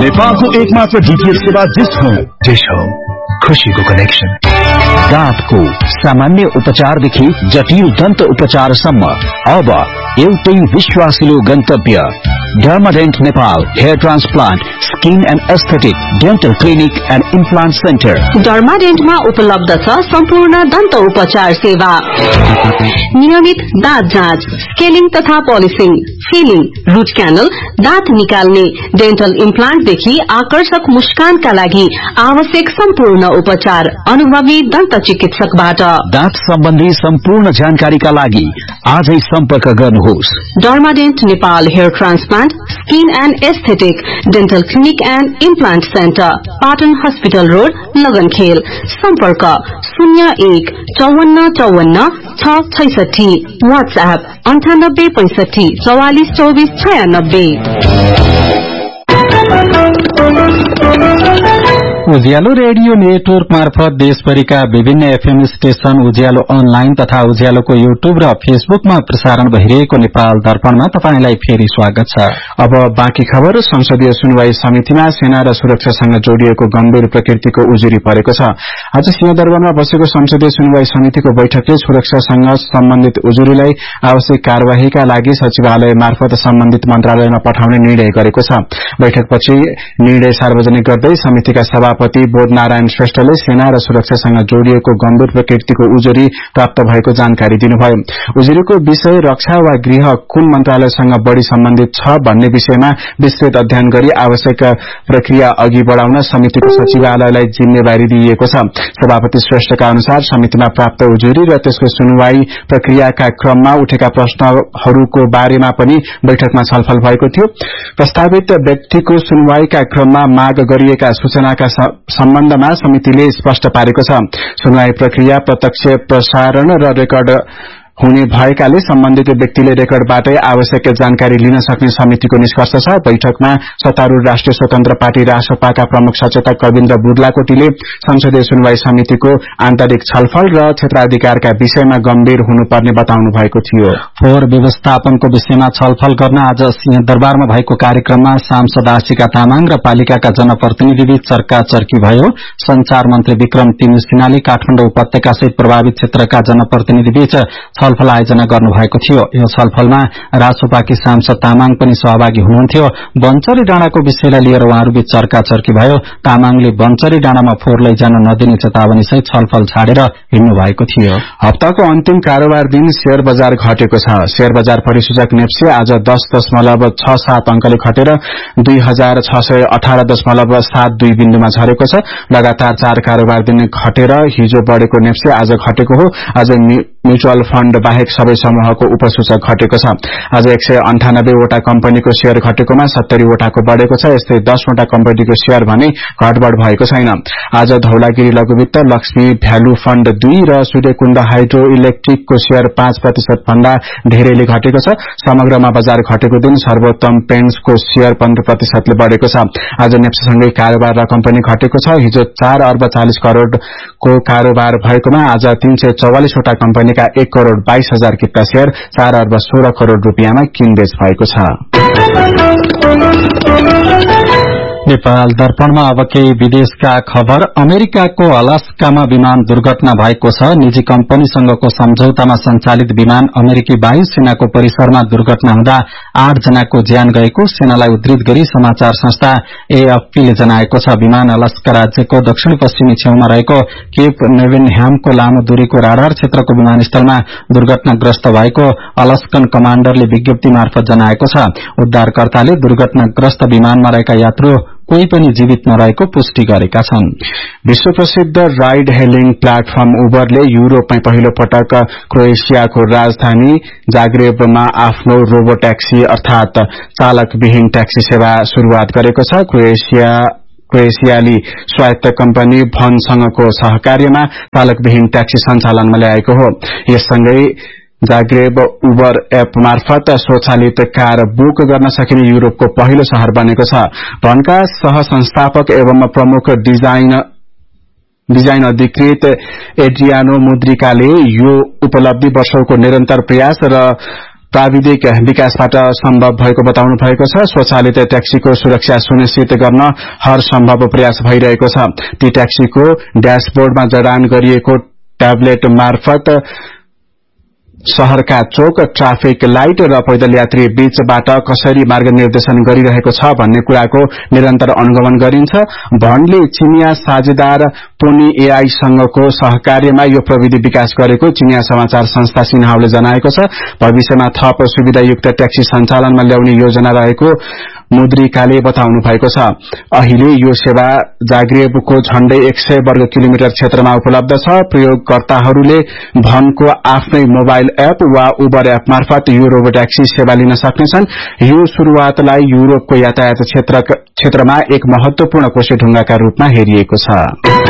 नेपालको एकमात्र डीटीएच सेवा डिश होम खुशीको कनेक्सन। दाँतको सामान्य उपचारदेखि जटिल दन्त उपचारसम्म अब एउटै विश्वासिलो गन्तव्य डर्माडेन्ट Nepal hair transplant skin and aesthetic dental clinic and implant centre. डर्माडेन्टमा उपलब्ध छ सम्पूर्ण दन्त उपचार सेवा, नियमित दाँत जाँच, स्केलिङ तथा पोलिसिङ, फिलिङ, रूट क्यानल, दाँत निकाल्ने, डेन्टल इम्प्लान्टदेखि आकर्षक मुस्कानका लागि आवश्यक सम्पूर्ण उपचार अनुभवी दन्त चिकित्सकबाट। दाँत सम्बन्धी सम्पूर्ण जानकारीका लागि आजै सम्पर्क गर्नुहोस्। डर्माडेन्ट Nepal hair transplant skin and aesthetic dental clinic and implant centre, Patan hospital road, लगनखेल। सम्पर्क 01 54 54 666, वाट्सएप 98 65 44 24 96। उज्यालो रेडियो नेटवर्क मार्फत देशभरिका विभिन्न एफएम स्टेशन, उज्यालो अनलाइन तथा उज्यालोको युट्युब र फेसबुकमा प्रसारण भइरहेको नेपाल दर्पणमा तपाईंलाई फेरि स्वागत छ। अब बाँकी खबर। संसदीय सुनवाई समितिमा सेना र सुरक्षासँग जोडिएको गम्भीर प्रकृतिको उजुरी परेको छ। आज सिंहदरबारमा बसेको संसदीय सुनवाई समितिको बैठकले सुरक्षासँग सम्बन्धित उजुरीलाई आवश्यक कार्यवाहीका लागि सचिवालय मार्फत सम्बन्धित मन्त्रालयमा पठाउने निर्णय गरेको छ। बैठकपछि निर्णय सार्वजनिक गर्दै समितिका सभापति बोधनारायण श्रेष्ठले सेना र सुरक्षासँग जोडिएको गम्भीर प्रकृतिको उजुरी प्राप्त भएको जानकारी दिनुभयो। उजुरीको विषय रक्षा वा गृह कुन मन्त्रालयसँग बढ़ी सम्बन्धित छ भन्ने विषयमा विस्तृत अध्ययन गरी आवश्यक प्रक्रिया अघि बढ़ाउन समितिको सचिवालयलाई जिम्मेवारी दिइएको छ। सभापति श्रेष्ठका अनुसार समितिमा प्राप्त उजुरी र त्यसको सुनवाई प्रक्रियाका क्रममा उठेका प्रश्नहरूको बारेमा पनि बैठकमा छलफल भएको थियो। प्रस्तावित व्यक्तिको सुनवाईका क्रममा माग गरिएका सूचनाका सम्बन्धमा समितिले स्पष्ट पारेको छ। सुनवाई प्रक्रिया प्रत्यक्ष प्रसारण र रेकर्ड हुने भएकाले सम्बन्धित व्यक्तिले रेकर्डबाटै आवश्यक जानकारी लिन सक्ने समितिको निष्कर्ष छ। बैठकमा सत्तारूढ़ राष्ट्रिय स्वतन्त्र पार्टी रासपाका प्रमुख सचेतक कविन्द्र बुर्लाकोटीले संसदीय सुनवाई समितिको आन्तरिक छलफल र क्षेत्राधिकारका विषयमा गम्भीर हुनुपर्ने बताउनु भएको थियो। फोहोर व्यवस्थापनको विषयमा छलफल गर्न आज सिंहदरबारमा भएको कार्यक्रममा सांसद आशिका तामाङ र पालिकाका जनप्रतिनिधिबीच चर्काचर्की भयो। संचार मन्त्री विक्रम तिमी सिन्हाले काठमाडौँ उपत्यकासहित प्रभावित क्षेत्रका जनप्रतिनिधिबीच छलफल आयोजना गर्नुभएको थियो। यो छलफलमा रासोपाकी सांसद तामाङ पनि सहभागी हुनुहुन्थ्यो। बन्चरी डाँडाको विषयलाई लिएर उहाँहरूबीच चर्काचर्की भयो। तामाङले बन्चरी डाँडामा फोहोर लैजान नदिने चेतावनी सहित छलफल छाडेर हिँड्नु भएको थियो। हप्ताको अन्तिम कारोबार दिन शेयर बजार घटेको छ। शेयर बजार परिसूचक नेप्से आज 10.67 अंकले घटेर 2618.72 बिन्दुमा झरेको छ। लगातार 4 कारोबार दिन घटेर हिजो बढ़ेको नेप्से आज घटेको हो। आज म्युचुअल फण्ड बाहेक सबै समूहको उपसूचक घटेको छ। आज 198 वटा कम्पनीको शेयर घटेकोमा 70 वटाको बढ़ेको छ। यस्तै 10 वटा कम्पनीको शेयर भने घटबढ़ भएको छैन। आज धौलागिरी लघुवित्त, लक्ष्मी भ्यालु फण्ड 2 र सूर्यकुण्ड हाइड्रो इलेक्ट्रिकको शेयर 5% भन्दा धेरैले घटेको छ। समग्रमा बजार घटेको दिन सर्वोत्तम पेन्ट्सको शेयर 15% ले बढ़ेको छ। आज नेप्सेसँगै कारोबार रकम पनि घटेको छ। हिजो 4 अर्ब 40 करोड़को कारोबार भएकोमा आज 344 वटा कम्पनीका 1 करोड़ 22 हजार किता शेयर 4 अर्ब 16 करोड़ रुपियाँमा किनबेच भएको छ। नेपाल दर्पणमा अब केही विदेशका खबर। अमेरिकाको अलास्कामा विमान दुर्घटना भएको छ। निजी कम्पनीसँगको सम्झौतामा सञ्चालित विमान अमेरिकी वायुसेनाको परिसरमा दुर्घटना हुँदा 8 जनाको ज्यान गएको सेनालाई उद्धृत गरी समाचार संस्था एएफपीले जनाएको छ। विमान अलास्का राज्यको दक्षिण पश्चिमी छेउमा रहेको केप नेवेनह्यामको लामो दूरीको राडार क्षेत्रको विमानस्थलमा दुर्घटनाग्रस्त भएको अलास्कन कमाण्डरले विज्ञप्ति मार्फत जनाएको छ। उद्धारकर्ताले दुर्घटनाग्रस्त विमानमा रहेका यात्रु कोही पनि जीवित नरहेको पुष्टि गरेका छन्। विश्व प्रसिद्ध राइड हेलिङ प्लेटफर्म उबरले युरोपमै पहिलो पटक क्रोएसियाको राजधानी जाग्रेबमा आफ्नो रोबो ट्याक्सी अर्थात चालकविहीन ट्याक्सी सेवा शुरूआत गरेको छ। क्रोएसियाली स्वायत्त कम्पनी भनसँगको सहकार्यमा चालकविहीन ट्याक्सी सञ्चालनमा ल्याएको हो। यससँगै जाग्रेब उबर एप मार्फत स्वचालित कार बुक गर्न सकिने युरोपको पहिलो शहर बनेको छ। भनका सह-संस्थापक एवं प्रमुख डिजाइन अधिकृत एड्रियानो मुद्रिकाले यो उपलब्धि वर्षौंको निरन्तर प्रयास र प्राविधिक विकासबाट सम्भव भएको बताउनु भएको छ। स्वचालित ट्याक्सीको सुरक्षा सुनिश्चित गर्न हर सम्भव प्रयास भइरहेको छ। ती ट्याक्सीको ड्याशबोर्डमा जडान गरिएको ट्याब्लेट मार्फत शहरका चोक, ट्राफिक लाइट र पैदल यात्री बीचबाट कसरी मार्ग निर्देशन गरिरहेको छ भन्ने कुराको निरन्तर अनुगमन गरिन्छ। भण्डले चिनिया साझेदार पोनी एआई सँगको सहकार्यमा यो प्रविधि विकास गरेको चिनिया समाचार संस्था सिन्हाओले जनाएको छ। भविष्यमा थप सुविधायुक्त ट्याक्सी सञ्चालनमा ल्याउने योजना रहेको मुद्रिकाले बताउनु भएको छ। अहिले यो सेवा जाग्रेबको झण्डै 100 वर्ग किलोमिटर क्षेत्रमा उपलब्ध छ। प्रयोगकर्ताहरूले भनको आफ्नै मोबाइल एप वा उबर एप मार्फत यो रोबो ट्याक्सी सेवा लिन सक्नेछन्। यो शुरूआतलाई युरोपको यातायात क्षेत्रमा एक महत्वपूर्ण कोसेढुङ्गाका रूपमा हेरिएको छ।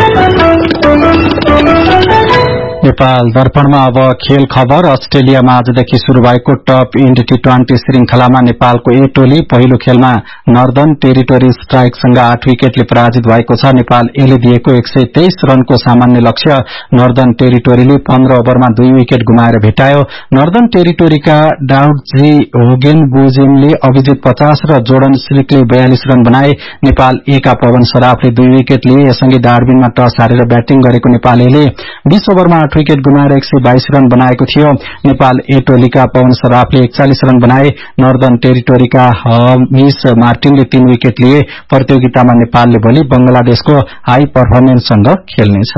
नेपाल दर्पणमा अब खेल खबर। अस्ट्रेलियामा आजदेखि शुरू भएको टप इन्ड टी20 श्रृंखलामा नेपालको ए टोली पहिलो खेलमा नर्दर्न टेरिटोरी स्ट्राइकसँग 8 विकेटले पराजित भएको छ। नेपाल एले दिएको 123 रनको सामान्य लक्ष्य नर्दर्न टेरिटोरीले 15 ओभरमा 2 विकेट गुमाएर भेटायो। नर्दर्न टेरिटोरीका डाउडजी होगेन बोजेमले अभिजित 50 र जोर्डन श्रिकले 42 रन बनाए। नेपाल ए का पवन सराफले 2 विकेट लिए। यससँगै डार्बिनमा टस हारेर ब्याटिङ गरेको नेपाल एले 20 ओभरमा 8 विकेट गुमाएर 122 रन बनाएको थियो। नेपाल ए टोलीका पवन सराफले 41 रन बनाए। नर्दर्न टेरिटोरीका हमिस मार्टिनले 3 विकेट लिए। प्रतियोगितामा नेपालले भोलि बंगलादेशको हाई पर्फर्मेन्ससँग खेल्नेछ।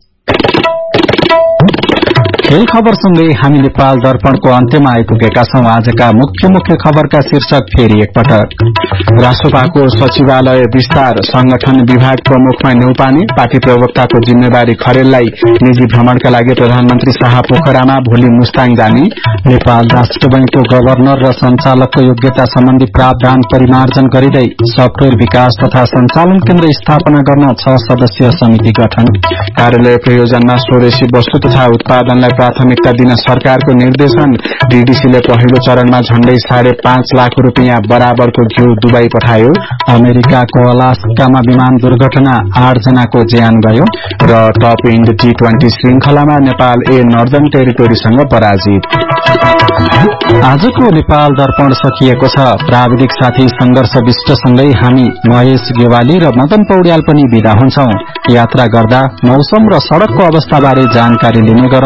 खेल खबरसँगै हामी नेपाल दर्पणको अन्त्यमा आइपुगेका छौं। आजका मुख्य खबरका शीर्षक फेरि एकपटक। राष्ट्रपाको सचिवालय विस्तार, संगठन विभाग प्रमुखमा न्यौपाने, पार्टी प्रवक्ताको जिम्मेवारी खरेललाई निजी भ्रमणका लागि प्रधानमन्त्री शाह पोखरामा भोलि मुस्ताङ जाने, नेपाल राष्ट्र बैंकको गभर्नर र सञ्चालकको योग्यता सम्बन्धी प्रावधान परिमार्जन गरिँदै सफ्टवेयर विकास तथा सञ्चालन केन्द्र स्थापना गर्न 6 सदस्यीय समिति गठन, कार्यालय प्रयोजनमा स्वदेशी वस्तु तथा उत्पादनलाई प्राथमिकता दिन सरकारको निर्देशन, डीडीसीले पहिलो चरणमा झण्डै 5.5 लाख रुपियाँ बराबरको घिउ दुबई पठायो, अमेरिकाको अलास्कामा विमान दुर्घटना 8 जनाको ज्यान गयो र टप इन्ड टी20 श्रृंखलामा नेपाल ए नर्दर्न टेरिटोरीसँग पराजित। आजको नेपाल दर्पण सकिएको छ। प्राविधिक साथी संघर्ष विष्टसँगै हामी महेश गेवाली र मदन पौड्याल पनि बिदा हुन्छौं। यात्रा गर्दा मौसम र सड़कको अवस्थाबारे जानकारी लिने गरौं।